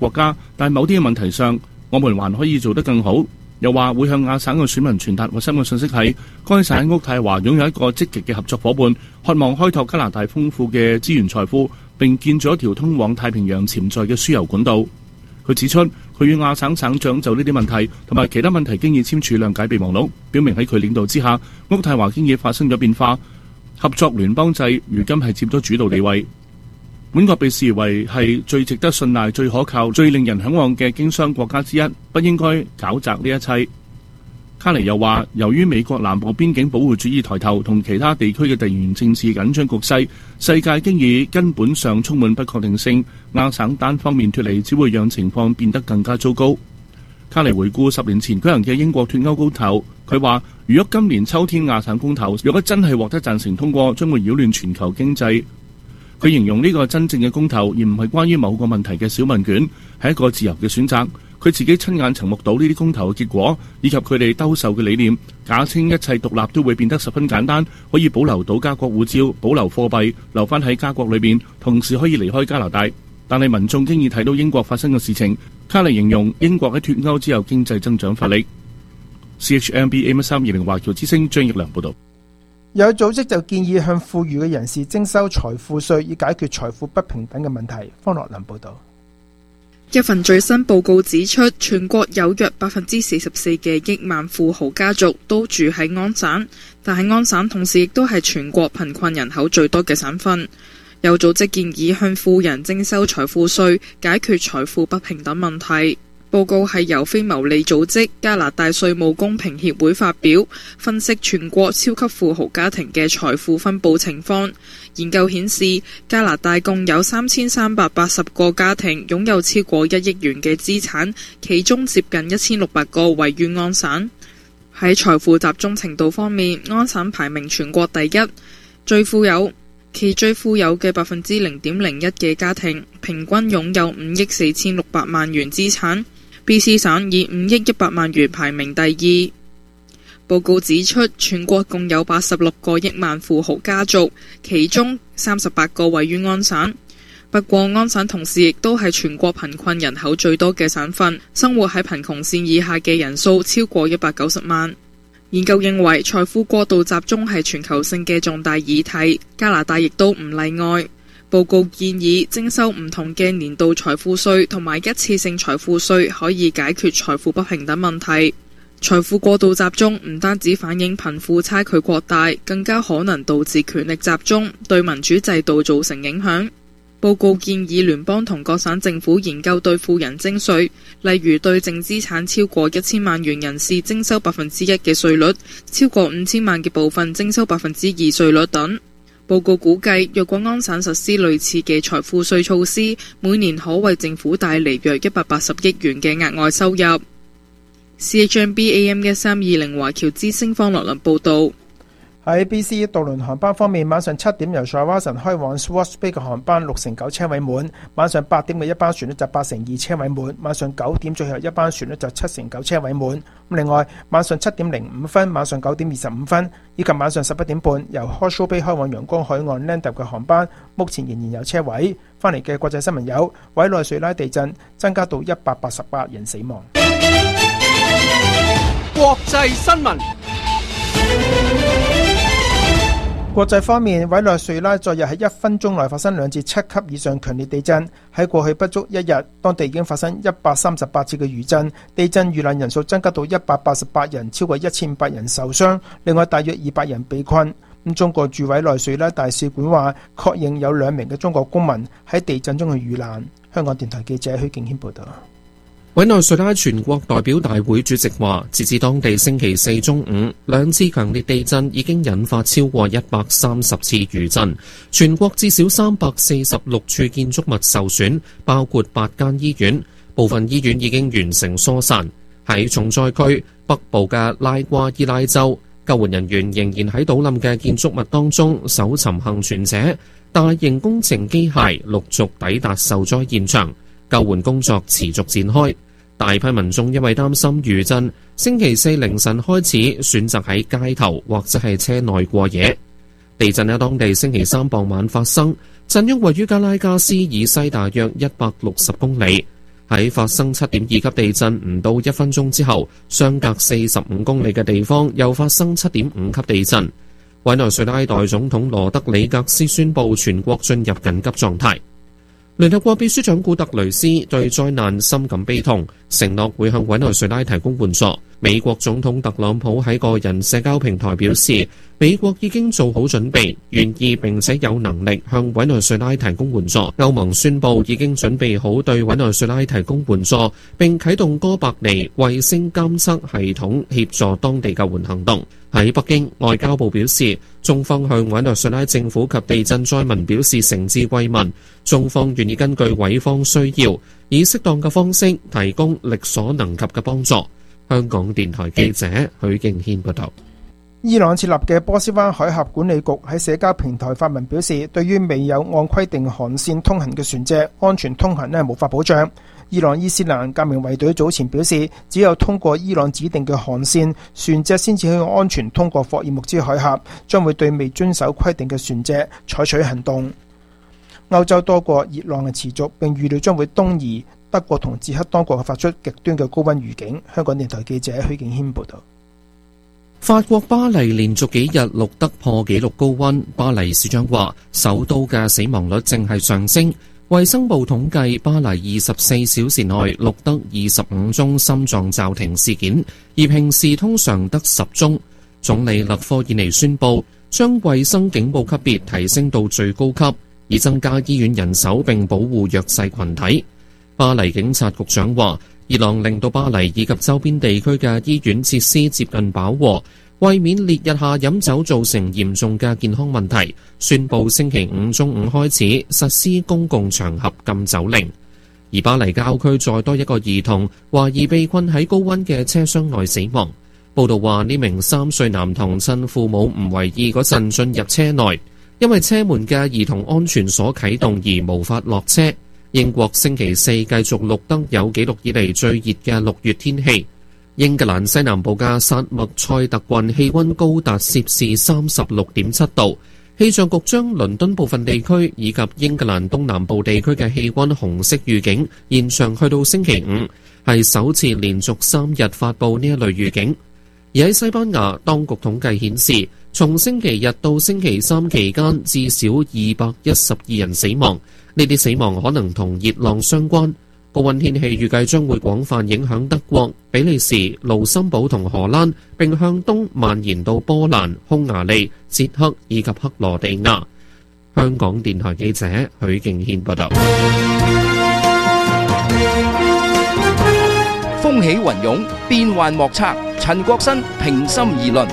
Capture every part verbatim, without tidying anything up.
國家，但某啲嘅問題上，我們還可以做得更好。又話會向亞省嘅選民傳達核心嘅信息係，該省喺渥太華擁有一個積極嘅合作伙伴，渴望開拓加拿大豐富嘅資源財富，並建造一條通往太平洋潛在嘅輸油管道。佢指出，佢與亞省省長就呢啲問題同埋其他問題經已簽署諒解備忘錄，表明喺佢領導之下，渥太華經已發生咗變化，合作聯邦制如今係佔咗主導地位。本國被視為係最值得信賴、最可靠、最令人嚮往嘅經商國家之一，不應該搞砸呢一切。卡尼又話，由於美國南部邊境保護主義抬頭同其他地區嘅地緣政治緊張局勢，世界經已根本上充滿不確定性，亞省單方面脫離只會讓情況變得更加糟糕。卡尼回顧十年前舉行嘅英國脫歐公投，佢話如果今年秋天亞省公投如果真係獲得贊成通過，將會擾亂全球經濟。佢形容呢個真正嘅公投，而唔係關於某個問題嘅小問卷，係一個自由嘅選擇。佢自己親眼曾目睹呢啲公投嘅結果，以及佢哋兜售嘅理念，假稱一切獨立都會變得十分簡單，可以保留到家國護照、保留貨幣、留返喺家國裏邊，同時可以離開加拿大。但係民眾經已睇到英國發生嘅事情，卡尼形容英國喺脫歐之後經濟增長乏力。C H M B A M 三二零華僑之聲張益良報導。 有組織就建議向富裕嘅人士徵收財富稅，以解決財富不平等嘅問題。方樂林報導。 一份最新報告指出，全國有約百分之四十四嘅億萬富豪家族都住喺安省，但係安省同時亦都係全國貧困人口最多嘅省份。有組織建議向富人徵收財富稅，解決財富不平等問題。報告係由非牟利組織加拿大稅務公平協會發表，分析全國超級富豪家庭嘅財富分佈情況。研究顯示，加拿大共有三千三百八十個家庭擁有超過一億元嘅資產，其中接近一千六百個位於安省。喺財富集中程度方面，安省排名全國第一，最富有。其最富有嘅百分之零點零一嘅家庭，平均擁有五億四千六百萬元資產。B C 省以五億一百萬元排名第二。報告指出，全國共有八十六個億萬富豪家族，其中三十八個位於安省。不過，安省同時亦都係全國貧困人口最多嘅省份，生活喺貧窮線以下嘅人數超過一百九十萬。研究認為，財富過度集中係全球性嘅重大議題，加拿大亦都唔例外。報告建議徵收唔同嘅年度財富稅同埋一次性財富稅，可以解決財富不平等問題。財富過度集中唔單止反映貧富差距擴大，更加可能導致權力集中，對民主制度造成影響。報告建議聯邦同各省政府研究對富人徵稅，例如對淨資產超過一千萬元人士徵收百分之一嘅稅率，超過五千萬嘅部分徵收百分之二稅率等。報告估計，若果安省實施類似嘅財富稅措施，每年可為政府帶嚟約一百八十億元嘅額外收入。C H M B A M 一三二零華僑之聲方樂倫報導。 喺 B C 渡輪航班方面，晚上七點由塞瓦臣開往 Swartz Bay 嘅航班六成九車位滿，晚上八點嘅一班船呢就八成二車位滿，晚上九點最後一班船呢就七成九車位滿。另外，晚上七點零五分、晚上九點二十五分以及晚上十一點半由 Horseshoe Bay 開往陽光海岸 Lambton 嘅航班，目前仍然有車位。翻嚟嘅國際新聞有：委內瑞拉地震增加到一百八十八人死亡。 國際新聞。 國際方面，委內瑞拉昨日喺一分鐘內發生兩至七級以上強烈地震。喺過去不足一日，當地已經發生一百三十八次嘅餘震，地震遇難人數增加到一百八十八人，超過一千五百人受傷，另外大約二百人被困。咁中國駐委內瑞拉大使館話，確認有兩名嘅中國公民喺地震中嘅遇難。香港電台記者許敬軒報道。 委內瑞拉全國代表大會主席話，截至當地星期四中午，兩次強烈地震已經引發超過一百三十次餘震，全國至少三百四十六處建築物受損，包括八間醫院，部分醫院已經完成疏散。喺重災區北部嘅拉瓜伊拉州，救援人員仍然喺倒冧嘅建築物當中搜尋幸存者，大型工程機械陸續抵達受災現場，救援工作持續展開。大批民眾因為擔心餘震，星期四凌晨開始選擇喺街頭或者係車內過夜。地震喺當地星期三傍晚發生，震央位於加拉加斯以西大約一百六十公里。 喺發生七點二級地震唔到一分鐘之後，相隔四十五公里嘅地方又發生七點五級地震。委內瑞拉代總統羅德里格斯宣布全國進入緊急狀態。聯合國秘書長古特雷斯對災難深感悲痛，承諾會向委內瑞拉提供援助。美國總統特朗普喺個人社交平台表示，美國已經做好準備，願意並且有能力向委內瑞拉提供援助。歐盟宣布已經準備好對委內瑞拉提供援助，並啟動哥白尼衛星監測系統協助當地救援行動。喺北京，外交部表示，中方向委內瑞拉政府及地震災民表示誠摯慰問，中方願意根據委方需要，以適當嘅方式提供力所能及嘅幫助。香港電台記者許敬軒報道。 伊朗設立嘅波斯灣海峽管理局喺社交平台發文表示，對於未有按規定航線通行嘅船隻，安全通行呢無法保障。伊朗伊斯蘭革命衛隊早前表示，只有通過伊朗指定嘅航線，船隻先至可以安全通過霍爾木茲海峽，將會對未遵守規定嘅船隻採取行動。歐洲多國熱浪嘅持續，並預料將會東移。德國同捷克當局發出極端嘅高溫預警。香港電台記者許敬軒報道。 法國巴黎連續幾日錄得破紀錄高溫，巴黎市長話首都嘅死亡率正係上升。衛生部統計，巴黎二十四小時內錄得二十五宗心臟驟停事件，而平時通常得十宗。總理勒科爾尼宣布將衛生警報級別提升到最高級，以增加醫院人手並保護弱勢群體。巴黎警察局長話，熱浪令到巴黎以及周邊地區嘅醫院設施接近飽和，為免烈日下飲酒造成嚴重嘅健康問題，宣布星期五中午開始實施公共場合禁酒令。而巴黎郊區再多一個兒童懷疑被困喺高溫嘅車廂內死亡。報道話，呢名三歲男童趁父母唔為意嗰陣進入車內，因為車門嘅兒童安全鎖啟動而無法落車。英國星期四繼續錄得有紀錄以嚟最熱嘅六月天氣。英格蘭西南部嘅薩默塞特郡氣溫高達攝氏三十六點七度，氣象局將倫敦部分地區以及英格蘭東南部地區嘅氣溫紅色預警延長去到星期五，係首次連續三日發布呢一類預警。而喺西班牙，當局統計顯示，從星期日到星期三期間，至少二百一十二人死亡。呢啲死亡可能同熱浪相關。高溫天氣預計將會廣泛影響德國、比利時、盧森堡同荷蘭，並向東蔓延到波蘭、匈牙利、捷克以及克羅地亞。香港電台記者許敬軒報道。 風起雲湧，變幻莫測。陳國新平心而論。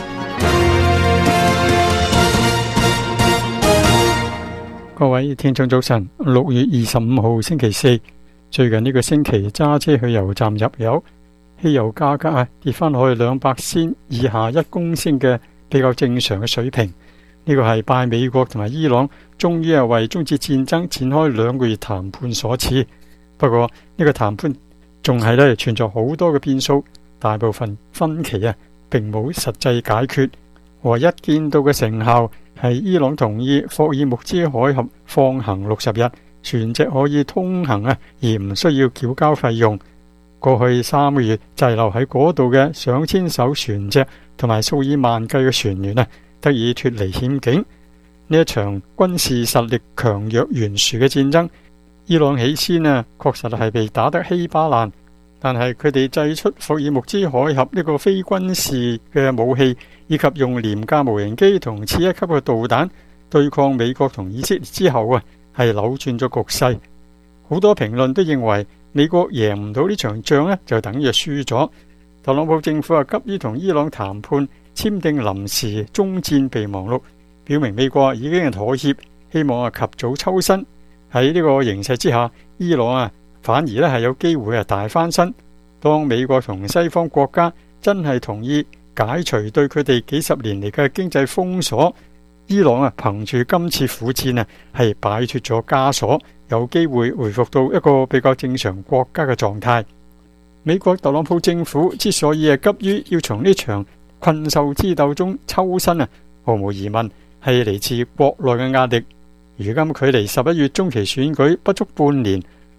各位聽眾早晨，六月二十五號星期四，最近呢個星期揸車去油站入油，汽油價格啊跌翻落去兩百仙以下一公升嘅比較正常嘅水平。呢個係拜美國同埋伊朗終於係為終止戰爭展開兩個月談判所賜。不過呢個談判仲係咧存在好多嘅變數，大部分分歧啊並冇實際解決。唯一見到嘅成效係伊朗同意霍爾木茲海峽放行六十日，船隻可以通行啊，而唔需要繳交費用。過去三個月滯留喺嗰度嘅上千艘船隻同埋數以萬計嘅船員啊，得以脫離險境。呢一場軍事實力強弱懸殊嘅戰爭，伊朗起先啊確實係被打得稀巴爛，但係佢哋製出霍爾木茲海峽呢個非軍事嘅武器，以及用廉價無人機同次一級嘅導彈對抗美國同以色列之後啊，係扭轉咗局勢。好多評論都認為美國贏唔到呢場仗呢，就等於輸咗。特朗普政府啊急於同伊朗談判，簽訂臨時終戰備忘錄，表明美國已經係妥協，希望啊及早抽身。喺呢個形勢之下，伊朗啊反而咧係有機會啊大翻身。當美國同西方國家真係同意解除對佢哋幾十年嚟嘅經濟封鎖，伊朗啊憑住今次苦戰啊係擺脫咗枷鎖，有機會回復到一個比較正常國家嘅狀態。美國特朗普政府之所以係急於要從呢場困獸之鬥中抽身啊，毫無疑問係嚟自國內嘅壓力。如今距離十一月中期選舉不足半年，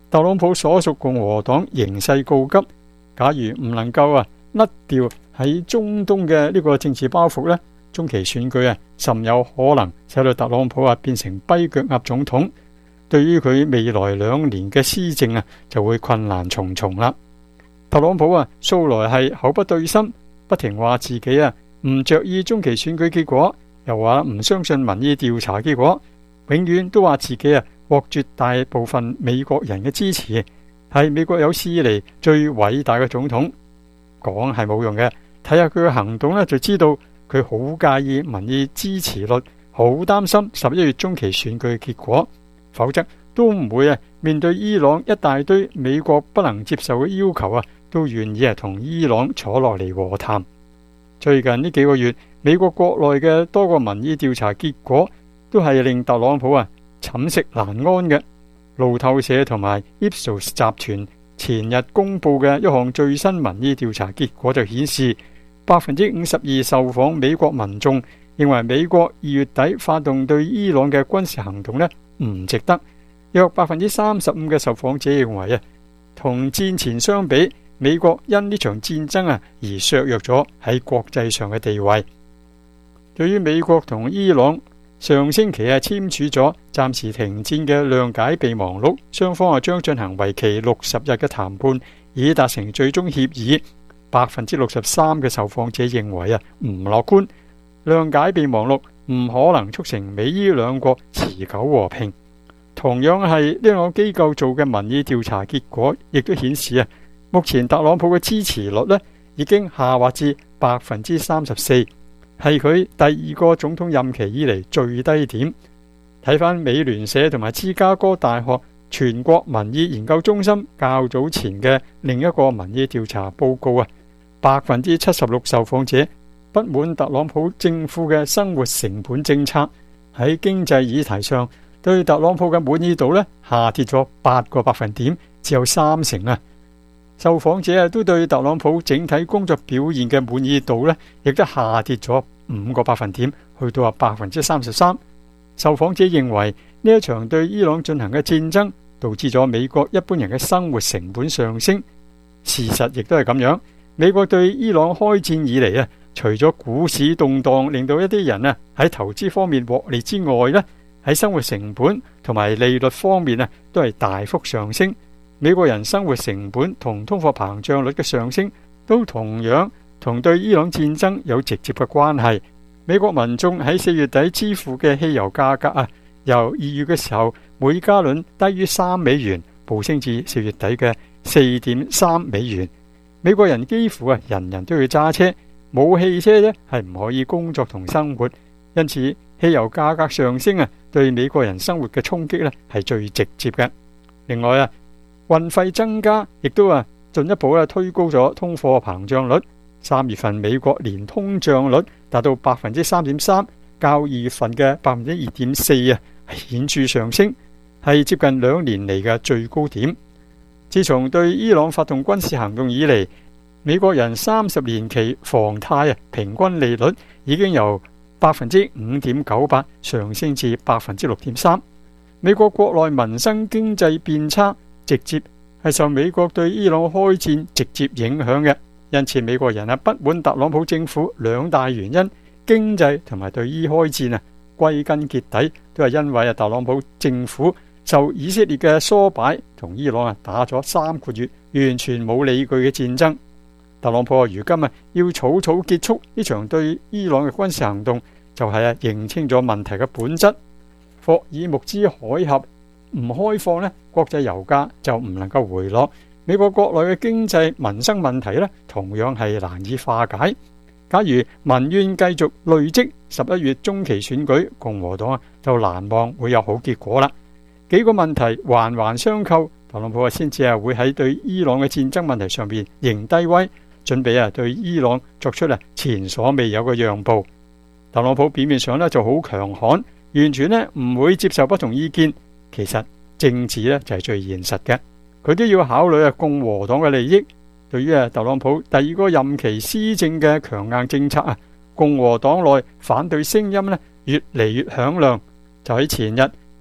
特朗普所屬共和黨形勢告急，假如唔能夠啊甩掉喺中東嘅呢個政治包袱呢，中期選舉啊甚有可能使到特朗普啊變成跛腳鴨總統，對於佢未來兩年嘅施政啊就會困難重重啦。特朗普啊素來係口不對心，不停話自己啊唔着意中期選舉結果，又話唔相信民意調查結果，永遠都話自己啊獲絕大部分美國人嘅支持，係美國有史以嚟最偉大嘅總統。講係冇用嘅，睇下佢嘅行動呢，就知道佢好介意民意支持率，好擔心十一月中期選舉嘅結果，否則都唔會啊面對伊朗一大堆美國不能接受嘅要求啊，都願意啊同伊朗坐落嚟和談。最近呢幾個月，美國國內嘅多個民意調查結果都係令特朗普啊寢食難安嘅。路透社同埋 Ipsos 集團前日公布嘅一項最新民意調查結果就顯示，百分之五十二受訪美國民眾認為美國二月底發動對伊朗嘅軍事行動呢唔值得。約百分之三十五嘅受訪者認為啊，同戰前相比，美國因呢場戰爭啊而削弱咗喺國際上嘅地位。對於美國同伊朗上星期啊簽署咗暫時停戰嘅諒解備忘錄，雙方啊將進行為期六十日嘅談判，以達成最終協議。百分之六十三嘅受訪者認為啊唔樂觀，諒解備忘錄唔可能促成美伊兩國持久和平。同樣係呢兩個機構做嘅民意調查結果，亦都顯示啊，目前特朗普嘅支持率呢已經下滑至百分之三十四，係佢第二個總統任期以嚟最低點。睇返美聯社同埋芝加哥大學全國民意研究中心較早前嘅另一個民意調查報告啊，百分之七十六受訪者不滿特朗普政府嘅生活成本政策，喺經濟議題上對特朗普嘅滿意度呢下跌咗八個百分點，只有三成啊。受訪者啊都對特朗普整體工作表現嘅滿意度呢亦都下跌咗五個百分點，去到啊百分之三十三。受訪者認為呢一場對伊朗進行嘅戰爭導致咗美國一般人嘅生活成本上升。事實亦都係咁樣，美國對伊朗開戰以嚟啊，除咗股市動盪令到一啲人啊喺投資方面獲利之外呢，喺生活成本同埋利率方面啊都係大幅上升。美國人生活成本同通貨膨脹率嘅上升都同樣同對伊朗戰爭有直接嘅關係。美國民眾喺四月底支付嘅汽油價格啊，由二月嘅時候每加侖低於三美元，暴升至四月底嘅四點三美元。美國人幾乎啊人人都要揸車，冇汽車呢係唔可以工作同生活，因此汽油價格上升啊，對美國人生活嘅衝擊呢係最直接嘅。另外啊，運費增加亦都啊進一步啊推高咗通貨膨脹率。三月份美國年通脹率達到百分之三點三，較二月份嘅百分之二點四啊顯著上升，係接近兩年嚟嘅最高點。自從對伊朗發動軍事行動以嚟，美國人三十年期房貸啊平均利率已經由百分之五點九八上升至百分之六點三。美國國內民生經濟變差，直接係受美國對伊朗開戰直接影響嘅。因此美國人啊不滿特朗普政府兩大原因，經濟同埋對伊開戰啊，歸根結底都係因為啊特朗普政府受以色列嘅唆擺，同伊朗啊打咗三個月完全冇理據嘅戰爭。特朗普啊如今啊要草草結束呢場對伊朗嘅軍事行動，就係啊認清咗問題嘅本質。霍爾木茲海峽唔開放呢，國際油價就唔能夠回落。美國國內嘅經濟民生問題呢，同樣係難以化解。假如民怨繼續累積，十一月中期選舉共和黨啊就難望會有好結果啦。幾個問題環環相扣，特朗普啊先至係會喺對伊朗嘅戰爭問題上邊認低威，準備啊對伊朗作出啊前所未有嘅讓步。特朗普表面上呢就好強悍，完全呢唔會接受不同意見，其實政治呢就係最現實嘅。佢都要考慮啊共和黨嘅利益。對於啊特朗普第二個任期施政嘅強硬政策啊，共和黨內反對聲音呢越嚟越響亮。就喺前日，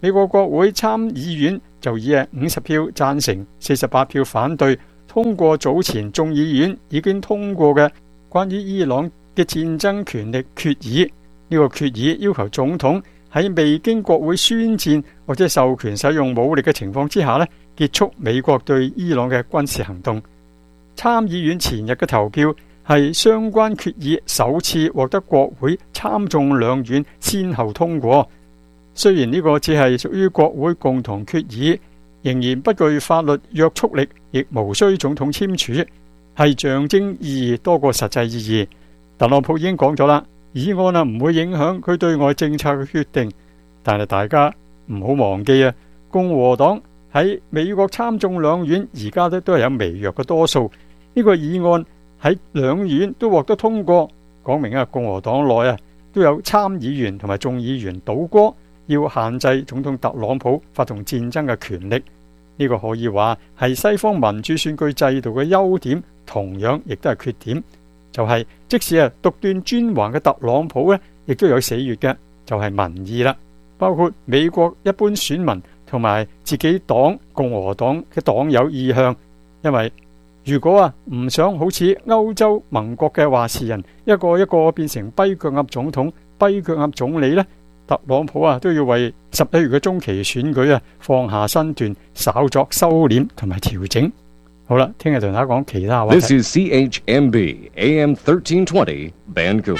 美國國會參議院就以五十票贊成、四十八票反對通過早前眾議院已經通過嘅關於伊朗嘅戰爭權力決議。呢個決議要求總統喺未經國會宣戰或者授權使用武力嘅情況之下呢，結束美國對伊朗嘅軍事行動。參議院前日嘅投票係相關決議首次獲得國會參眾兩院先後通過。雖然呢個只係屬於國會共同決議，仍然不具法律約束力，亦無需總統簽署，係象徵意義多過實際意義。特朗普已經講咗啦，議案啊唔會影響佢對外政策嘅決定，但係大家唔好忘記啊，共和黨喺美國參眾兩院而家都都係有微弱嘅多數。呢個議案喺兩院都獲得通過，講明啊共和黨內啊都有參議員同埋眾議員倒戈，要限制總統特朗普發動戰爭嘅權力。呢個可以話係西方民主選舉制度嘅優點，同樣亦都係缺點。就係即使啊獨斷專橫嘅特朗普呢，亦都有死穴嘅，就係民意啦，包括美國一般選民同埋自己黨共和黨嘅黨友意向。因為如果啊唔想好似歐洲盟國嘅話事人一個一個變成跛腳鴨總統、跛腳鴨總理呢，特朗普啊都要為十一月嘅中期選舉啊放下身段，稍作收斂同埋調整。好啦，聽日同大家講其他話題。 This is C H M B A M thirteen twenty Vancouver。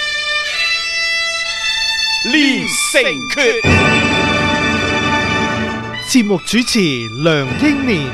連城訣節目主持梁英年。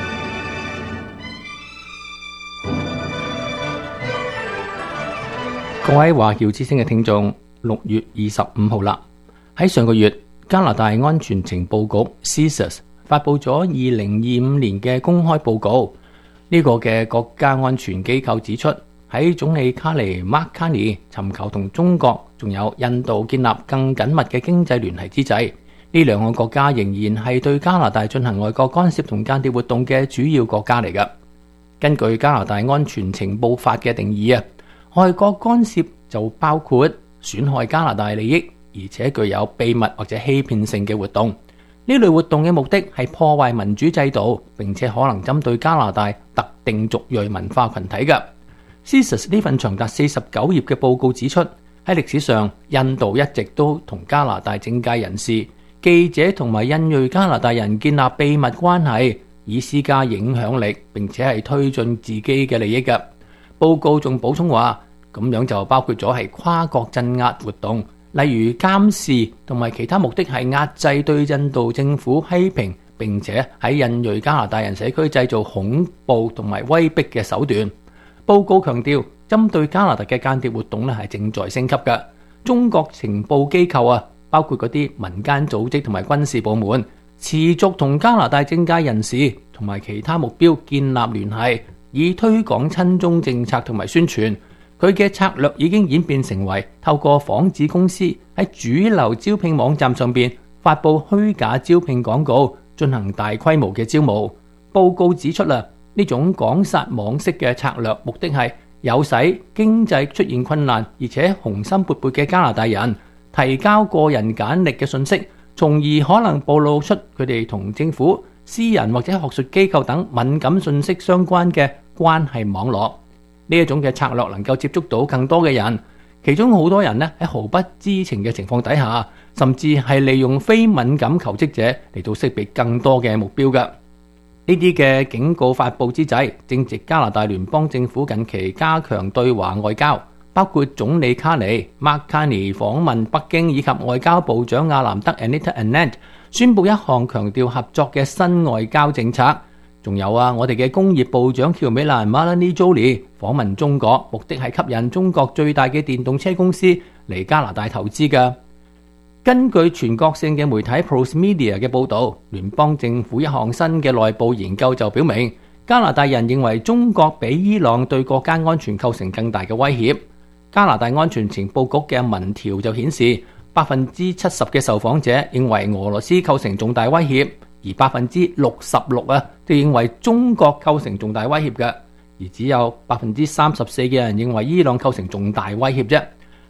各位華僑之聲嘅聽眾，六月二十五號啦。喺上個月，加拿大安全情報局 C I S A S 發佈咗二零二五年嘅公開報告。呢、這個嘅國家安全機構指出，喺總理卡尼 Mark Carney 尋求同中國仲有印度建立更緊密嘅經濟聯繫之際，呢兩個國家仍然係對加拿大進行外國干涉同間諜活動嘅主要國家嚟㗎。根據加拿大安全情報法嘅定義啊，外國干涉就包括損害加拿大利益，而且具有秘密或者欺騙性嘅活動。呢類活動嘅目的係破壞民主制度，並且可能針對加拿大特定族裔文化群體嘅。C I S A S 呢份長達四十九頁嘅報告指出，喺歷史上，印度一直都同加拿大政界人士、記者同埋印裔加拿大人建立秘密關係，以施加影響力，並且係推進自己嘅利益嘅。報告仲補充話，咁樣就包括咗係跨國鎮壓活動，例如監視同埋其他目的係壓制對印度政府批評，並且喺印裔加拿大人社區製造恐怖同埋威逼嘅手段。報告強調，針對加拿大嘅間諜活動咧係正在升級嘅。中國情報機構啊，包括嗰啲民間組織同埋軍事部門，持續同加拿大政界人士同埋其他目標建立聯繫，以推廣親中政策同埋宣傳。佢嘅策略已經演變成為透過幌子公司喺主流招聘網站上邊發佈虛假招聘廣告，進行大規模嘅招募。報告指出啦，呢種廣撒網式嘅策略目的係誘使經濟出現困難而且雄心勃勃嘅加拿大人提交個人簡歷嘅信息，從而可能暴露出佢哋同政府、私人或者學術機構等敏感信息相關嘅關係網絡。呢一種嘅策略能夠接觸到更多嘅人，其中好多人呢喺毫不知情嘅情況底下，甚至係利用非敏感求職者嚟到識別更多嘅目標嘅。呢啲嘅警告發佈之際，正值加拿大聯邦政府近期加強對華外交，包括總理卡尼 Mark Carney 訪問北京，以及外交部長阿南德 Anita Anand 宣布一項強調合作嘅新外交政策。仲有啊，我哋嘅工業部長喬美蘭 Melanie Joly 訪問中國，目的係吸引中國最大嘅電動車公司嚟加拿大投資嘅。根據全國性嘅媒體 Pros Media 嘅報導，聯邦政府一項新嘅內部研究就表明，加拿大人認為中國比伊朗對國家安全構成更大嘅威脅。加拿大安全情報局嘅民調就顯示，百分之七十嘅受訪者認為俄羅斯構成重大威脅，而百分之六十六啊就認為中國構成重大威脅嘅，而只有百分之三十四嘅人認為伊朗構成重大威脅啫。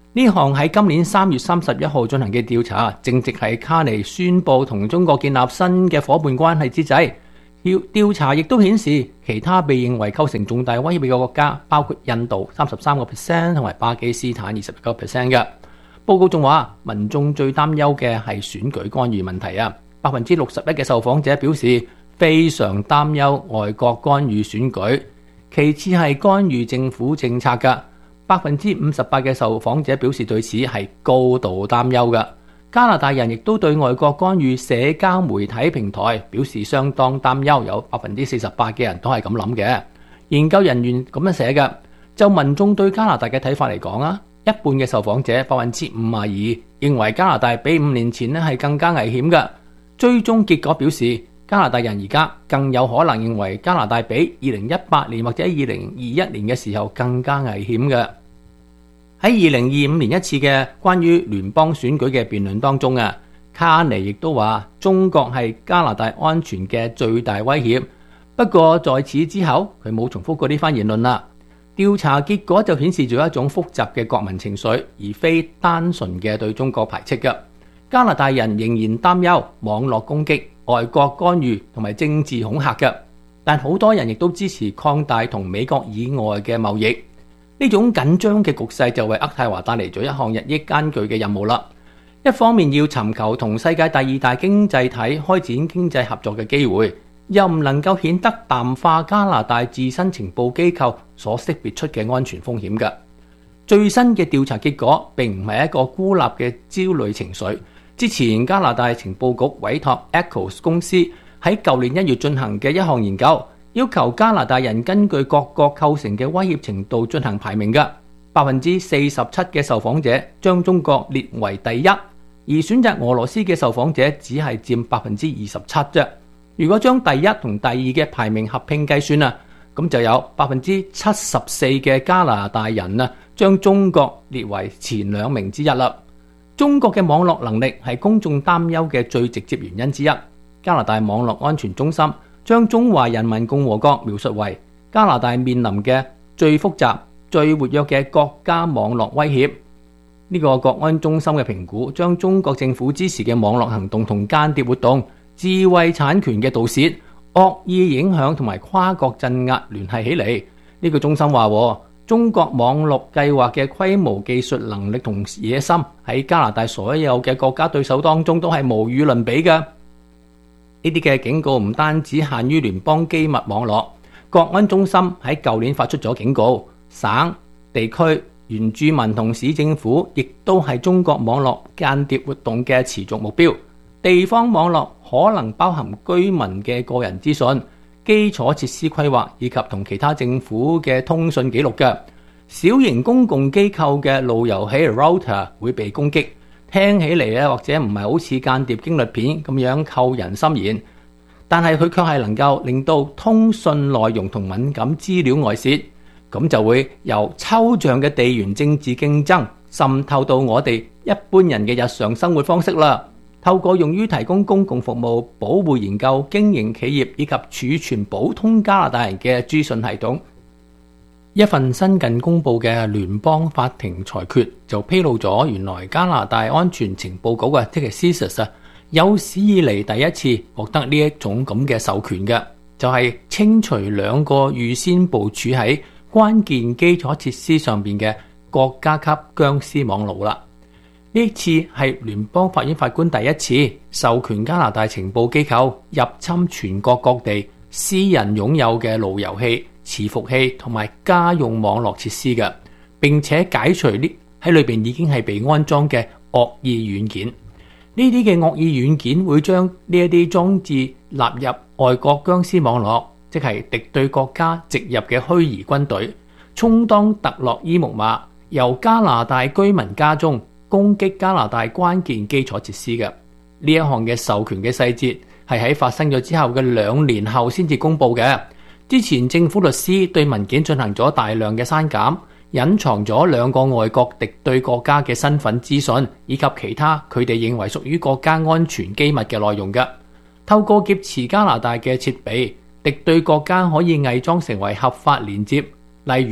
呢項喺今年三月三十一號進行嘅調查，正值係卡尼宣布同中國建立新嘅伙伴關係之際。調調查亦都顯示，其他被認為構成重大威脅嘅國家，包括印度三十三個 percent 同埋巴基斯坦二十一個 percent 嘅。報告仲話，民眾最擔憂嘅係選舉干預問題啊，百分之六十一嘅受訪者表示非常擔憂外國干預選舉，其次係干預政府政策嘅。百分之五十八嘅受訪者表示對此係高度擔憂嘅。加拿大人亦都對外國干預社交媒體平台表示相當擔憂，有百分之四十八嘅人都係咁諗嘅。研究人員咁樣寫嘅，就民眾對加拿大嘅睇法嚟講啊，一半嘅受訪者百分之五十二認為加拿大比五年前咧係更加危險嘅。追蹤結果表示，加拿大人而家更有可能認為加拿大比二零一八年或者二零二一年嘅時候更加危險嘅。喺二零二五年一次嘅關於聯邦選舉嘅辯論當中啊，卡尼亦都話中國係加拿大安全嘅最大威脅。不過在此之後，佢冇重複過呢番言論啦。調查結果就顯示咗一種複雜嘅國民情緒，而非單純嘅對中國排斥嘅。加拿大人仍然擔憂網絡攻擊、外國干預同埋政治恐嚇嘅，但好多人亦都支持擴大同美國以外嘅貿易。呢種緊張嘅局勢就為渥太華帶嚟咗一項日益艱巨嘅任務啦。一方面要尋求同世界第二大經濟體開展經濟合作嘅機會，又唔能夠顯得淡化加拿大自身情報機構所識別出嘅安全風險嘅。最新嘅調查結果並唔係一個孤立嘅焦慮情緒。之前加拿大情報局委託 Echoes 公司喺舊年一月進行嘅一項研究，要求加拿大人根據各國構成嘅威脅程度進行排名嘅。百分之四十七嘅受訪者將中國列為第一，而選擇俄羅斯嘅受訪者只係佔百分之二十七啫。如果將第一同第二嘅排名合併計算啊，咁就有百分之七十四嘅加拿大人啊，將中國列為前兩名之一啦。中國嘅網絡能力係公眾擔憂嘅最直接原因之一。加拿大網絡安全中心將中華人民共和國描述為加拿大面臨嘅最複雜、最活躍嘅國家網絡威脅。呢個國安中心嘅評估將中國政府支持嘅網絡行動同間諜活動、智慧產權嘅盜竊、惡意影響同埋跨國鎮壓聯繫起嚟。呢個中心話，中國網絡計劃嘅規模、技術能力同野心喺加拿大所有嘅國家對手當中都係無與倫比嘅。呢啲嘅警告唔單止限於聯邦機密網絡，國安中心喺舊年發出咗警告，省、地區、原住民同市政府亦都係中國網絡間諜活動嘅持續目標。地方網絡可能包含居民嘅個人資訊、基礎設施規劃以及同其他政府嘅通訊記錄嘅。小型公共機構嘅路由器 router 會被攻擊。聽起嚟咧，或者唔係好似間諜驚慄片咁樣扣人心弦，但係佢卻係能夠令到通訊內容同敏感資料外泄，咁就會由抽象嘅地緣政治競爭滲透到我哋一般人嘅日常生活方式啦。透過用於提供公共服務、保護研究、經營企業以及儲存普通加拿大人嘅資訊系統。一份新近公布嘅聯邦法庭裁決就披露咗，原來加拿大安全情報局啊，即係 C I S A S 啊，有史以嚟第一次獲得呢一種咁嘅授權嘅，就係清除兩個預先部署喺關鍵基礎設施上邊嘅國家級僵屍網路啦。呢次係聯邦法院法官第一次授權加拿大情報機構入侵全國各地私人擁有嘅路由器、伺服器同埋家用網絡設施嘅，並且解除呢喺裏邊已經係被安裝嘅惡意軟件。呢啲嘅惡意軟件會將呢一啲裝置納入外國僵屍網絡，即係敵對國家植入嘅虛擬軍隊，充當特洛伊木馬，由加拿大居民家中攻擊加拿大關鍵基礎設施嘅。呢一項嘅授權嘅細節係喺發生咗之後嘅兩年後先至公佈嘅。之前政府律師對文件進行咗大量嘅刪減，隱藏咗兩個外國敵對國家嘅身份資訊，以及其他佢哋認為屬於國家安全機密嘅內容嘅。透過劫持加拿大嘅設備，敵對國家可以偽裝成為合法連接，例如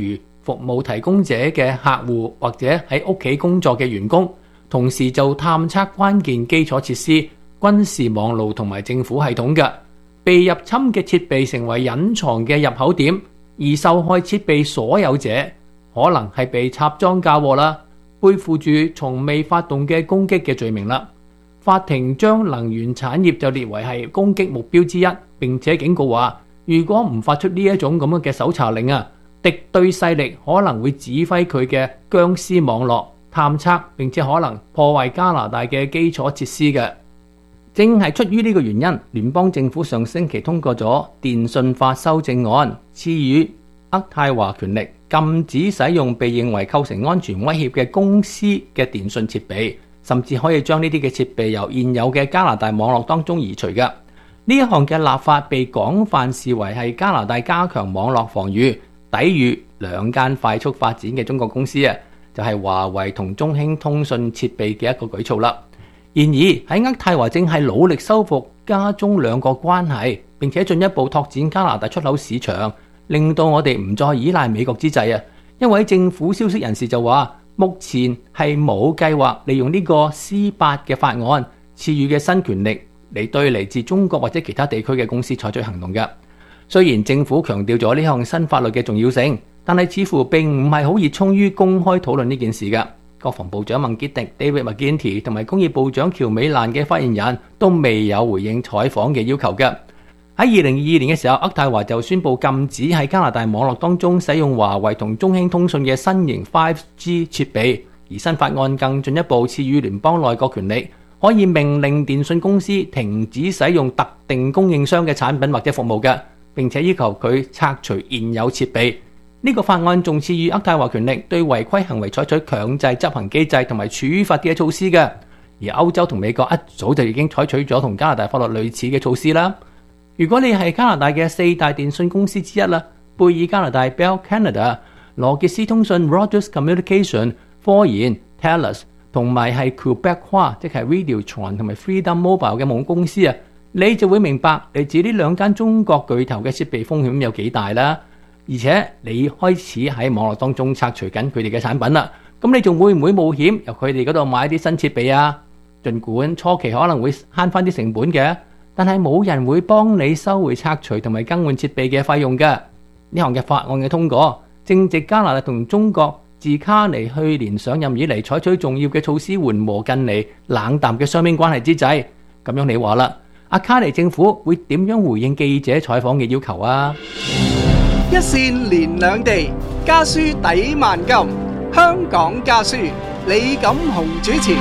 服務提供者嘅客戶或者喺屋企工作嘅員工，同時就探測關鍵基礎設施、軍事網路同埋政府系統嘅。被入侵嘅設備成為隱藏嘅入口點，而受害設備所有者可能係被插贓嫁禍啦，背負住從未發動嘅攻擊嘅罪名啦。法庭將能源產業就列為係攻擊目標之一，並且警告話，如果唔發出呢一種咁樣嘅搜查令啊，敵對勢力可能會指揮佢嘅僵屍網絡探測，並且可能破壞加拿大嘅基礎設施嘅。正係出於呢個原因，聯邦政府上星期通過咗電訊法修正案，賜予渥太華權力禁止使用被認為構成安全威脅嘅公司嘅電訊設備，甚至可以將呢啲嘅設備由現有嘅加拿大網絡當中移除嘅。呢一項嘅立法被廣泛視為係加拿大加強網絡防禦、抵禦兩間快速發展嘅中國公司啊，就係華為同中興通訊設備嘅一個舉措啦。然而喺渥太華正係努力修復加中兩國關係，並且進一步拓展加拿大出口市場，令到我哋唔再依賴美國之際啊，一位政府消息人士就話，目前係冇計劃利用呢個 C 八嘅法案賜予嘅新權力嚟對嚟自中國或者其他地區嘅公司採取行動嘅。雖然政府強調咗呢項新法律嘅重要性，但係似乎並唔係好熱衷於公開討論呢件事嘅。國防部長孟傑迪 David McGuinty 同埋工業部長喬美蘭嘅發言人都未有回應採訪嘅要求嘅。喺二零二二年嘅時候，渥太華就宣布禁止喺加拿大網絡當中使用華為同中興通訊嘅新型 五 G 設備，而新法案更進一步賜予聯邦內閣權力，可以命令電訊公司停止使用特定供應商嘅產品或者服務嘅，並且要求佢拆除現有設備。呢個法案仲賜予渥太華權力對違規行為採取強制執行機制同埋處罰嘅措施嘅。而歐洲同美國一早就已經採取咗同加拿大法律類似嘅措施啦。如果你係加拿大嘅四大電訊公司之一啦，貝爾加拿大 Bell Canada、羅傑斯通訊 Rogers Communication、科研 Telus 同埋係 Quebecois 即係 Videotron 同埋 Freedom Mobile 嘅網公司啊，你就會明白嚟自呢兩間中國巨頭嘅設備風險有幾大啦。而且你開始喺網絡當中拆除緊佢哋嘅產品啦，咁你仲會唔會冒險由佢哋嗰度買啲新設備啊？儘管初期可能會慳翻啲成本嘅，但係冇人會幫你收回拆除同埋更換設備嘅費用嘅。呢項嘅法案嘅通過，正值加拿大同中國自卡尼去年上任以嚟採取重要嘅措施緩和近嚟冷淡嘅雙邊關係之際。咁樣你話啦，阿卡尼政府會點樣回應記者採訪嘅要求啊？ 一線連兩地，家書抵萬金。香港家書，李錦雄主持。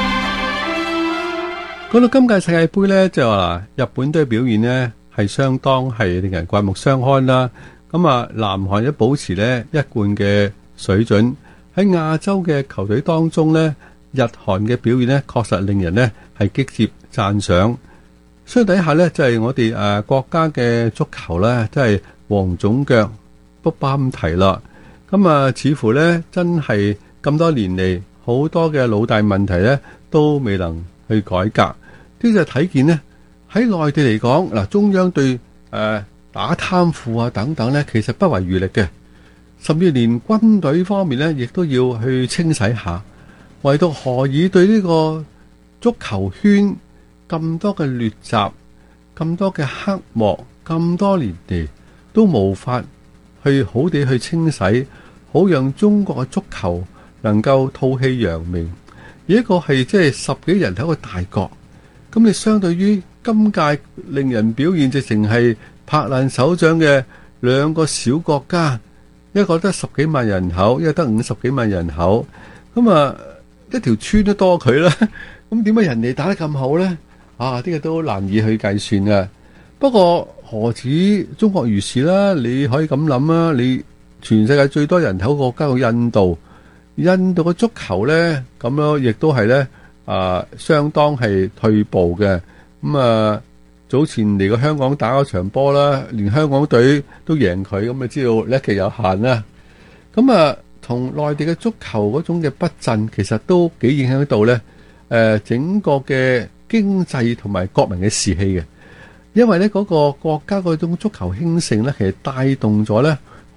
講到今屆世界盃呢，就話日本隊表現呢係相當係令人刮目相看啦。咁啊，南韓一保持呢一貫嘅水準，喺亞洲嘅球隊當中呢，日韓嘅表現呢確實令人呢係擊節讚賞。相底下呢，就係、是、我哋誒、呃、國家嘅足球呢，即係黃種腳不巴咁提啦。咁啊，似乎呢真係咁多年嚟，好多嘅老大問題呢都未能去改革。呢就睇見呢喺內地嚟講，嗱，中央對誒、呃、打貪腐啊等等呢，其實不遺餘力嘅，甚至連軍隊方面呢亦都要去清洗下。唯獨何以對呢個足球圈咁多嘅劣習、咁多嘅黑幕、咁多年嚟都無法去好地去清洗，好讓中國嘅足球能夠吐氣揚名。而一個係即係十幾人頭一個大國，咁你相對於今屆令人表現直情係拍爛手掌嘅兩個小國家，一個得十幾萬人口，一個得五十幾萬人口，咁啊一條村都多佢啦。咁點解人哋打得咁好呢？啊！呢、這個都難以去計算嘅。不過何止中國如是啦？你可以咁諗啊！你全世界最多人口國家嘅印度，印度嘅足球呢，咁樣亦都係呢，啊，相當係退步嘅。咁、嗯、啊，早前嚟過香港打嗰場波啦，連香港隊都贏佢，咁、嗯、啊知道叻極有限啦。咁、嗯、啊，同內地嘅足球嗰種嘅不振，其實都幾影響到呢誒、呃，整個嘅經濟同埋國民嘅士氣嘅，因為咧嗰個國家嗰種足球興盛咧，其實帶動咗咧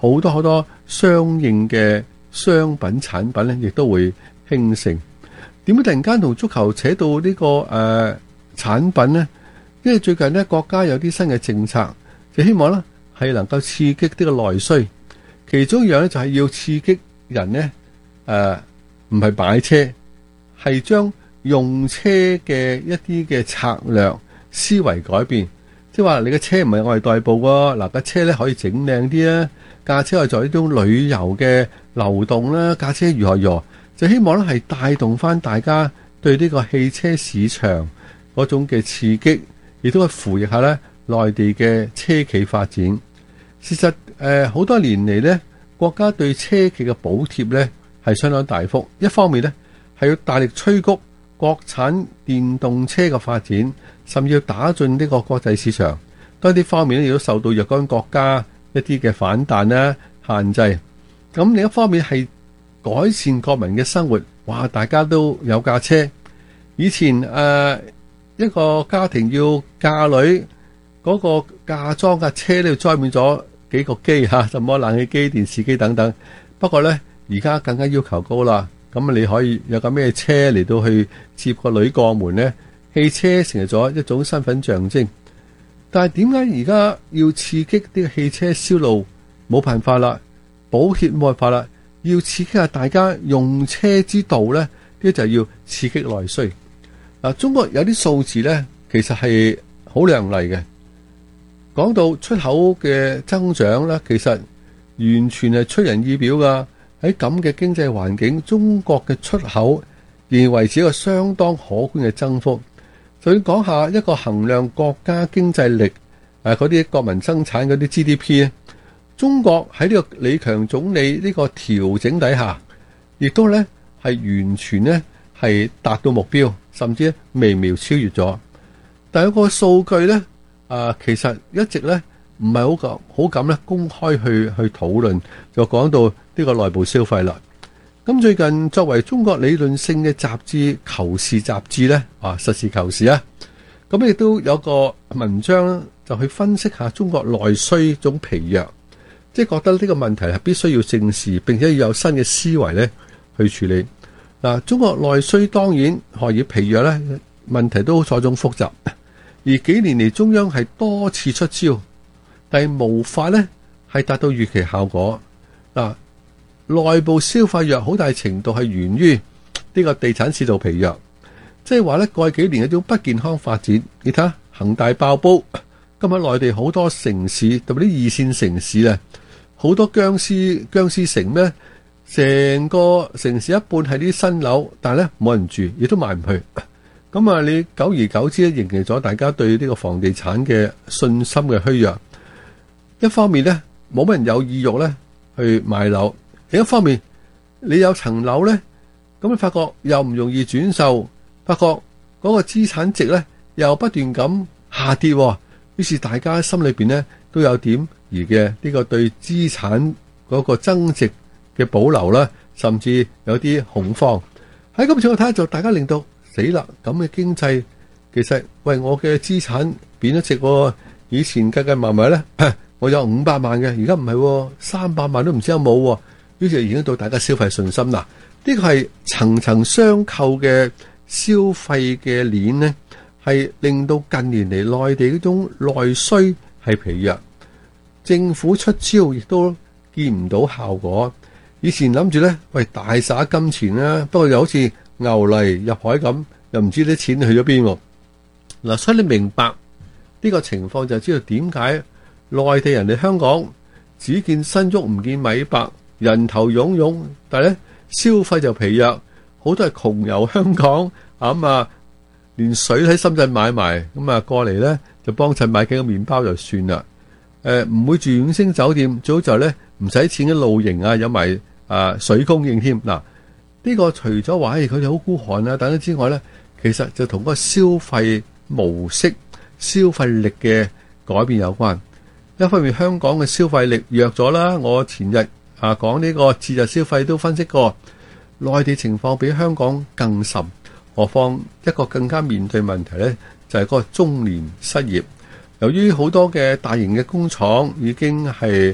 好多好多相應嘅商品產品咧，亦都會興盛。點解突然間同足球扯到呢、這個誒、呃、產品呢？因為最近呢，國家有啲新嘅政策，就希望呢係能夠刺激呢個內需。其中一樣咧就係要刺激人呢，誒唔係買車，係將用車嘅一啲嘅策略思維改變。即係話你嘅車唔係我哋代步喎，嗱架車咧可以整靚啲啊，架車係做呢種旅遊嘅流動啦，架車如何如何。就希望咧係帶動翻大家對呢個汽車市場嗰種嘅刺激，亦都係扶持下咧內地嘅車企發展。事實誒好、呃、多年嚟咧，國家對車企嘅補貼咧係相當大幅。一方面咧係要大力催谷國產電動車嘅發展，甚至要打進呢個國際市場。多啲方面咧亦都受到若干國家一啲嘅反彈啦、限制。咁另一方面係改善國民嘅生活，哇！大家都有架車。以前誒、呃、一個家庭要嫁女，嗰、那個嫁妝架車咧裝滿咗幾個機嚇，什麼冷氣機、電視機等等。不過咧，而家更加要求高啦。咁你可以有架咩車嚟到去接個女過門呢？汽車成為咗一種身份象徵。但係點解而家要刺激呢個汽車銷路？冇辦法啦，補貼冇辦法啦。要刺激下大家用車之道呢，呢就要刺激內需。嗱，中國有啲數字呢，其實係好亮麗嘅。講到出口嘅增長呢，其實完全係出人意表噶。喺咁嘅經濟環境，中國嘅出口仍然維持一個相當可觀嘅增幅。就要講下一個衡量國家經濟力誒嗰啲國民生產嗰啲 G D P 咧。中國喺呢個李強總理呢個調整底下，亦都咧係完全咧係達到目標，甚至微微超越咗。但係有個數據咧，啊，其實一直咧唔係好敢好敢咧公開去去討論，就講到呢個內部消費啦。咁最近作為中國理論性嘅雜誌《求是》雜誌咧，啊，實事求是啊，咁亦都有個文章就去分析下中國內需種疲弱。即係覺得呢個問題係必須要正視，並且要有新嘅思維咧去處理。嗱，中國內需當然何以疲弱咧？問題都錯綜複雜。而幾年嚟中央係多次出招，但係無法咧係達到預期效果。嗱，內部消費弱好大程度係源於呢個地產市道疲弱。即係話咧，過去幾年一種不健康發展。你睇下恒大爆煲，今日內地好多城市，特別啲二線城市咧。好多僵屍僵屍城咩？成個城市一半係啲新樓，但係咧冇人住，亦都賣唔去。咁啊，你久而久之咧，形成咗大家對呢個房地產嘅信心嘅虛弱。一方面咧，冇乜人有意欲咧去買樓；另一方面，你有層樓咧，咁你發覺又唔容易轉售，發覺嗰個資產值咧又不斷咁下跌，於是大家心裏邊咧都有點而嘅呢個對資產嗰個增值嘅保留啦，甚至有啲恐慌。喺咁情況睇就大家令到死啦，咁嘅經濟其實喂，我嘅資產貶咗值喎，以前計計埋埋咧，我有五百萬嘅，而家唔係三百萬都唔知有冇喎，於是影響到大家消費信心啦。呢個係層層相扣嘅消費嘅鏈呢，係令到近年嚟內地嗰種內需係疲弱。政府出招亦都見唔到效果。以前諗住咧，喂，大灑金錢啦，不過又好似牛泥入海咁，又唔知啲錢去咗邊。嗱，所以你明白呢個情況，就知道點解內地人嚟香港只見身喐唔見米白，人頭湧湧，但係咧消費就疲弱，好多係窮遊香港咁啊，連水喺深圳買埋，咁啊過嚟咧就幫襯買幾個麵包就算啦。誒、呃，唔會住五星酒店，最好就咧唔使錢嘅露營啊，有埋啊水供應添。嗱，呢、這個除咗話佢哋好孤寒啊等等之外咧，其實就同嗰個消費模式、消費力嘅改變有關。一方面香港嘅消費力弱咗啦，我前日啊講呢個節日消費都分析過，內地情況比香港更甚。何況一個更加面對問題咧，就係、是、嗰個中年失業。由於好多嘅大型嘅工廠已經係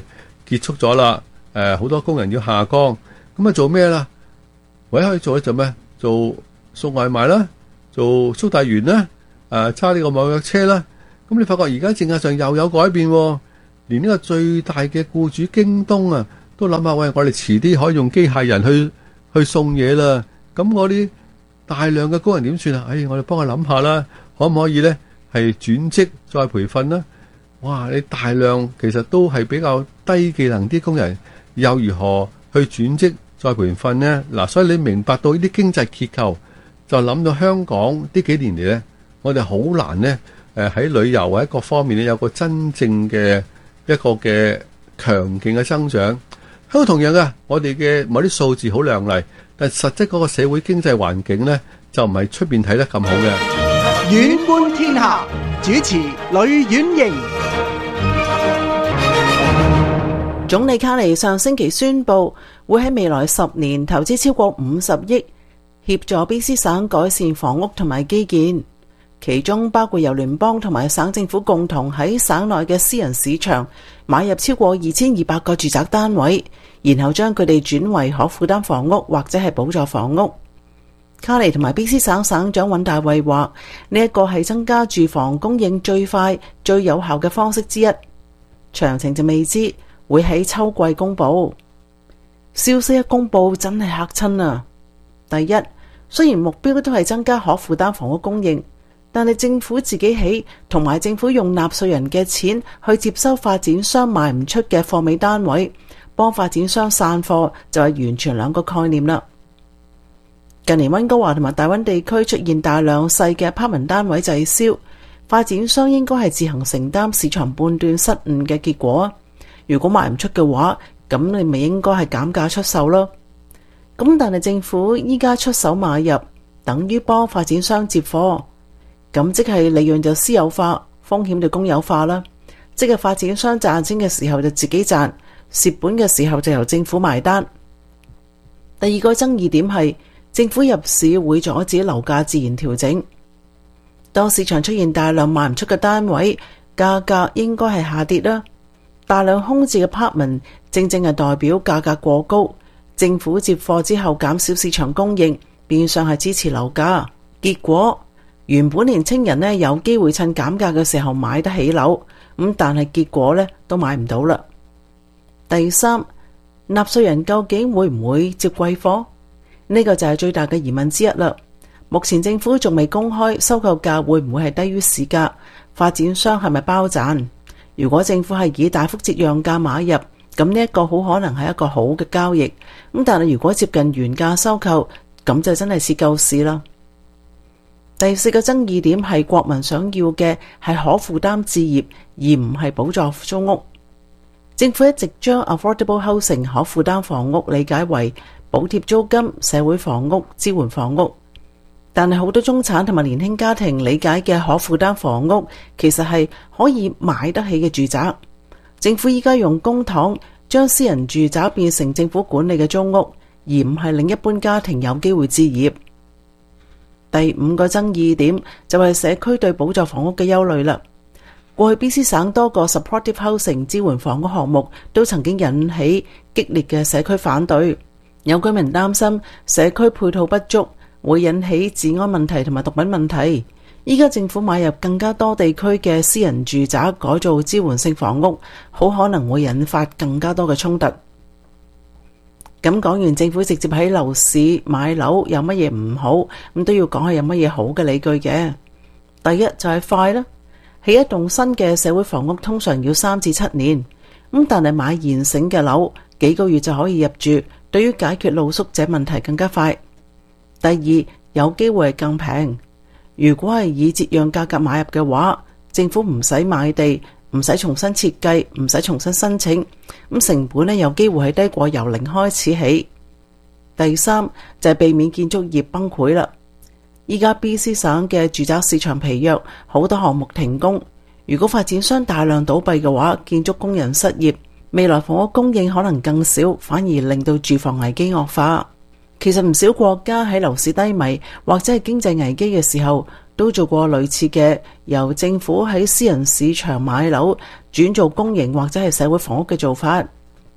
結束咗啦，誒、呃、好多工人要下崗，咁啊做咩啦？唯一可以做咧就咩？做送外賣啦，做速遞員啦，誒揸呢個網約車啦。咁你發覺而家政策上又有改變，連呢個最大嘅僱主京東啊，都諗下喂，我哋遲啲可以用機械人去去送嘢啦。咁我啲大量嘅工人點算啊？哎，我哋幫佢諗下啦，可唔可以咧係轉職再培訓啦？哇！你大量其實都係比較低技能啲工人，又如何去轉職再培訓呢？嗱，所以你明白到呢啲經濟結構，就諗到香港呢幾年嚟咧，我哋好難呢。誒喺旅遊或者各方面咧，有個真正嘅一個嘅強勁嘅增長。香港同樣嘅，我哋嘅某啲數字好亮麗，但係實質嗰個社會經濟環境咧，就唔係出邊睇得咁好嘅。 遠觀天下，主持呂婉瑩。 總理卡尼上星期宣布，會喺未來十年投資超過五十億，協助 B C 省改善房屋同埋基建。其中包括由聯邦同埋省政府共同喺省內嘅私人市場買入超過二千二百個住宅單位，然後將佢哋轉為可負擔房屋或者係補助房屋。卡尼同埋 B C 省省長尹大衛話，呢一個係增加住房供應最快、最有效嘅方式之一。詳情就未知，會喺秋季公布。消息一公布真係嚇親啊！第一，雖然目標都係增加可負擔房屋供應，但係政府自己起，同埋政府用納稅人嘅錢去接收發展商賣唔出嘅貨尾單位，幫發展商散貨，就係完全兩個概念啦。近年溫哥華同埋大溫地區出現大量細嘅 apartment 單位滯銷，發展商應該係自行承擔市場判斷失誤嘅結果。如果賣唔出嘅話，咁你咪應該係減價出售咯。咁但係政府依家出手買入，等於幫發展商接貨。咁即係利潤就私有化，風險就公有化啦。即係發展商賺錢嘅時候就自己賺，蝕本嘅時候就由政府埋單。第二個爭議點係政府入市會阻止樓價自然調整。當市場出現大量賣唔出嘅單位，價格應該係下跌啦。大量空置嘅 apartment 正正係代表價格過高，政府接貨之後減少市場供應，變相係支持樓價。結果原本年青人呢有機會趁減價嘅時候買得起樓，咁但係結果呢都買唔到啦。第三，納稅人究竟會唔會接貴貨？呢個就係最大嘅疑問之一啦。目前政府仲未公開收購價會唔會係低於市價，發展商係咪包賺？如果政府係以大幅折讓價買入，咁呢一個好可能係一個好嘅交易。咁但係如果接近原價收購，咁就真係似救市啦。第四個爭議點係國民想要嘅係可負擔置業，而唔係補助租屋。政府一直將 affordable housing 可負擔房屋理解為補貼租金、社會房屋、支援房屋，但係好多中產同埋年輕家庭理解嘅可負擔房屋，其實係可以買得起嘅住宅。政府依家用公帑將私人住宅變成政府管理嘅租屋，而唔係令一般家庭有機會置業。第五個爭議點就係社區對補助房屋嘅憂慮啦。過去 B C 省多個 supportive housing 支援房屋項目都曾經引起激烈嘅社區反對，有居民擔心社區配套不足會引起治安問題同埋毒品問題。依家政府買入更加多地區嘅私人住宅改造支援性房屋，好可能會引發更加多嘅衝突。咁講完政府直接喺樓市買樓有乜嘢唔好，咁都要講下有乜嘢好嘅理據嘅。第一就係快啦，起一棟新嘅社會房屋通常要三至七年，咁但係買現成嘅樓幾個月就可以入住，對於解決露宿者問題更加快。第二，有機會係更平。如果係以折讓價格買入嘅話，政府唔使買地，唔使重新設計，唔使重新申請，咁成本呢有機會係低過由零開始起。第三就係避免建築業崩潰啦。依家 B C 省嘅住宅市場疲弱，好多項目停工。如果發展商大量倒閉嘅話，建築工人失業，未來房屋供應可能更少，反而令到住房危機惡化。其實唔少國家喺樓市低迷或者係經濟危機嘅時候，都做過類似嘅由政府喺私人市場買樓轉做公營或者係社會房屋嘅做法。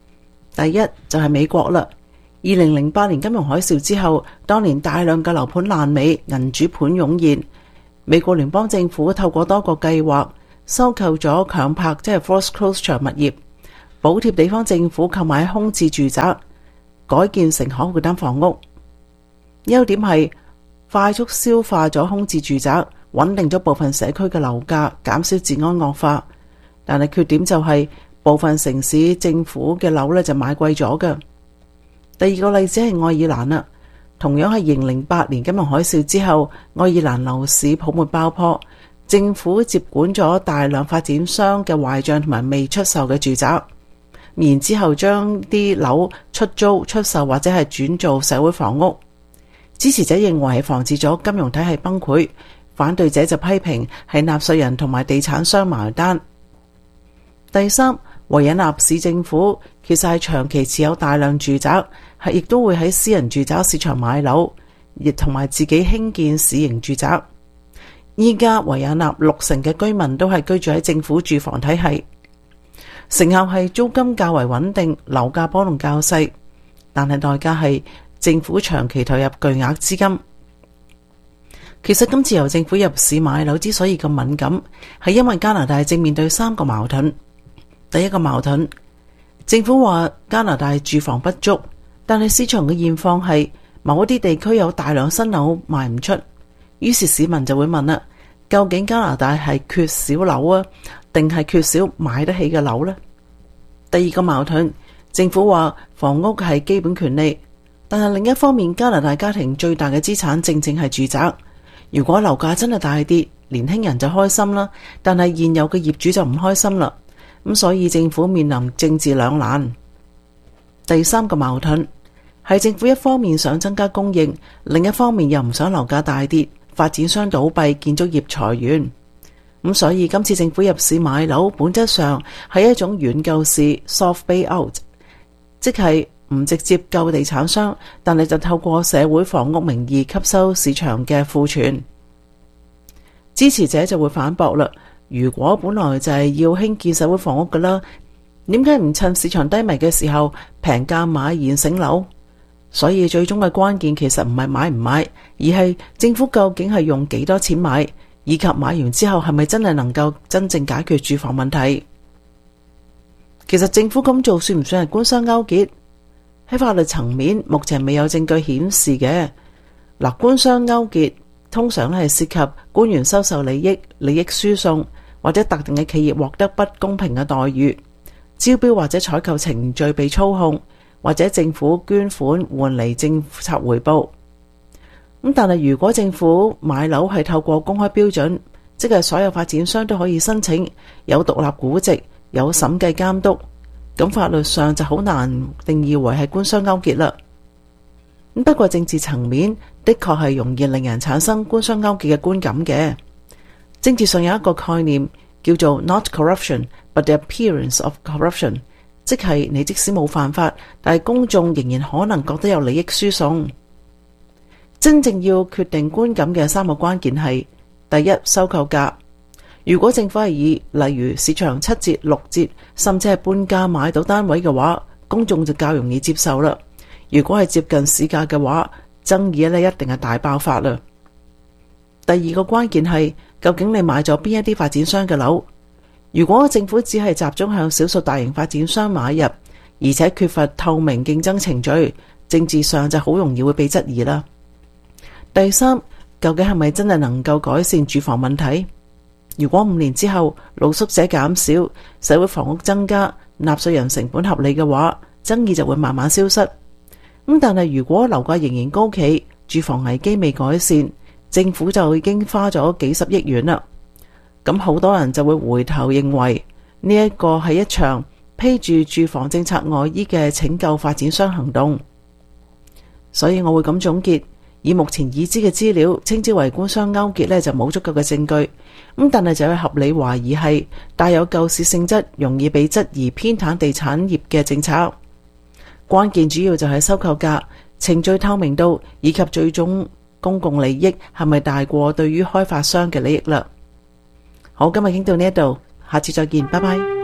第一就係美國啦。二零零八年金融海嘯之後，當年大量嘅樓盤爛尾，銀主盤湧現。美國聯邦政府透過多個計劃收購咗強拍，即係 foreclosure 物業，補貼地方政府購買空置住宅，改建成可負擔房屋。優點係快速消化咗空置住宅，穩定咗部分社區嘅樓價，減少治安惡化。但係缺點就係部分城市政府嘅樓咧就買貴咗嘅。第二個例子係愛爾蘭啦，同樣係二零零八年金融海嘯之後，愛爾蘭樓市泡沫爆破，政府接管咗大量發展商嘅壞賬同埋未出售嘅住宅，然之後將啲樓出租、出售或者係轉做社會房屋。支持者認為係防止咗金融體系崩潰，反對者就批評係納稅人同埋地產商埋單。第三，維也納市政府其實係長期持有大量住宅，係亦都會喺私人住宅市場買樓，亦同埋自己興建市營住宅。依家維也納六成嘅居民都係居住喺政府住房體系，成效係租金較為穩定，樓價波動較細，但係代價係政府長期投入巨額資金。其實今次由政府入市買樓之所以咁敏感，係因為加拿大正面對三個矛盾。第一個矛盾，政府話加拿大住房不足，但係市場嘅現況係某啲地區有大量新樓賣唔出，於是市民就會問啦，究竟加拿大係缺少樓啊，定係缺少買得起嘅樓呢？第二個矛盾，政府話房屋係基本權利，但係另一方面，加拿大家庭最大嘅資產正正係住宅。如果樓價真係大跌，年輕人就開心啦，但係現有嘅業主就唔開心啦。咁所以政府面臨政治兩難。第三個矛盾係政府一方面想增加供應，另一方面又唔想樓價大跌，發展商倒閉，建築業裁員。咁所以今次政府入市買樓，本質上係一種軟救市 （soft bailout），即係唔直接救地產商，但係就透過社會房屋名義吸收市場嘅庫存。支持者就會反駁啦，如果本來就係要興建社會房屋㗎啦，點解唔趁市場低迷嘅時候平價買現成樓？所以最終嘅關鍵其實唔係買唔買，而係政府究竟係用幾多錢買，以及買完之後係咪真係能夠真正解決住房問題。其實政府咁做算唔算係官商勾結？喺法律層面，目前未有證據顯示嘅。嗱，官商勾結通常咧係涉及官員收受利益、利益輸送，或者特定嘅企業獲得不公平嘅待遇，招標或者採購程序被操控，或者政府捐款換嚟政策回報。咁但係如果政府買樓係透過公開標準，即係所有發展商都可以申請，有獨立估值，有審計監督，咁法律上就好難定義為係官商勾結啦。不過政治層面的確係容易令人產生官商勾結嘅觀感嘅。政治上有一個概念叫做 not corruption but the appearance of corruption， 即係你即使冇犯法，但係公眾仍然可能覺得有利益輸送。真正要決定觀感嘅三個關鍵係：第一，收購價。如果政府係以例如市場七折、六折，甚至係半價買到單位嘅話，公眾就較容易接受啦。如果係接近市價嘅話，爭議咧一定係大爆發啦。第二個關鍵係究竟你買咗邊一啲發展商嘅樓？如果政府只係集中向少數大型發展商買入，而且缺乏透明競爭程序，政治上就好容易會被質疑啦。第三，究竟係咪真係能夠改善住房問題？如果五年之後露宿者減少，社會房屋增加，納稅人成本合理嘅話，爭議就會慢慢消失。咁但係如果樓價仍然高企，住房危機未改善，政府就已經花咗幾十億元啦。咁好多人就會回頭認為呢一個係一場披住住房政策外衣嘅拯救發展商行動。所以我會咁總結，以目前已知嘅資料，稱之為官商勾結呢就冇足夠嘅證據。咁但係就有合理懷疑係帶有救市性質，容易被質疑偏袒地產業嘅政策。關鍵主要就係收購價、程序透明度以及最終公共利益係咪大過對於開發商嘅利益啦。好，今日傾到呢一度，下次再見，拜拜。